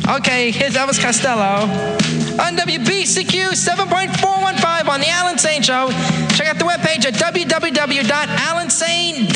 Okay, here's Elvis Costello on WBCQ 7.415 on the Alan Sane Show. Check out the webpage at www.alansane.com.